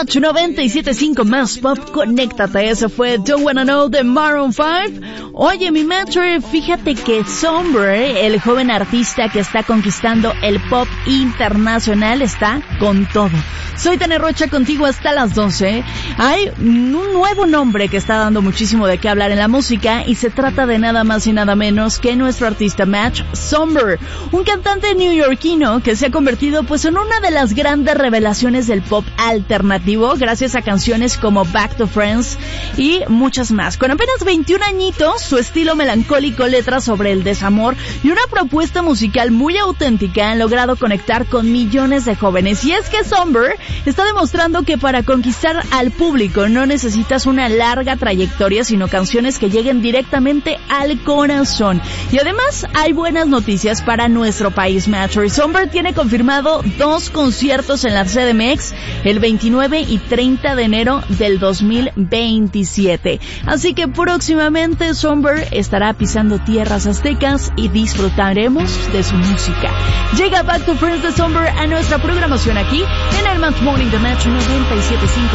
Match 97.5 más pop, conéctate. Eso fue Don't Wanna Know de Maroon 5. Oye, mi Metro, fíjate que Somber, el joven artista que está conquistando el pop internacional, está con todo. Soy Tania Rocha contigo hasta las 12. Hay un nuevo nombre que está dando muchísimo de qué hablar en la música y se trata de nada más y nada menos que nuestro artista Match Somber, un cantante neoyorquino que se ha convertido pues en una de las grandes revelaciones del pop alternativo gracias a canciones como Back to Friends y muchas más. Con apenas 21 añitos, su estilo melancólico, letras sobre el desamor y una propuesta musical muy auténtica han logrado conectar con millones de jóvenes. Y es que Somber está demostrando que para conquistar al público no necesitas una larga trayectoria, sino canciones que lleguen directamente al corazón. Y además hay buenas noticias para nuestro país, Metro. Somber tiene confirmado 2 conciertos en la CDMX el 29 y 30 de enero del 2027. Así que próximamente Somber estará pisando tierras aztecas y disfrutaremos de su música. Llega Back to Friends de Somber a nuestra programación aquí en el Match Morning de Metro 97.5.